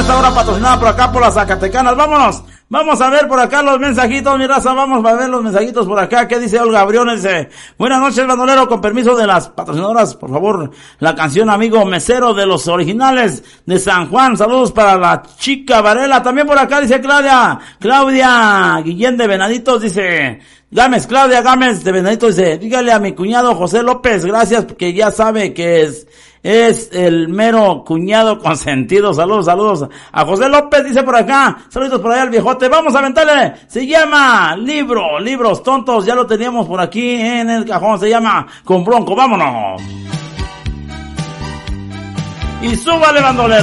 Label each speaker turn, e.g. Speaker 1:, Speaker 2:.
Speaker 1: esta hora patrocinada por acá por las Zacatecanas. Vámonos. Vamos a ver por acá los mensajitos, mi raza, vamos a ver los mensajitos por acá. ¿Qué dice Olga Briones? Dice, buenas noches, bandolero, con permiso de las patrocinadoras, por favor, la canción Amigo Mesero de los originales de San Juan. Saludos para la chica Varela. También por acá dice Claudia Guillén de Venaditos, dice, Claudia Gámez de Venaditos, dice, dígale a mi cuñado José López, gracias, porque ya sabe que es el mero cuñado consentido. Saludos a José López, dice por acá. Saludos por allá al viejote. Vamos a aventarle. Se llama Libros Tontos. Ya lo teníamos por aquí en el cajón. Se llama Con Bronco. Vámonos. Y súbale, bandolero.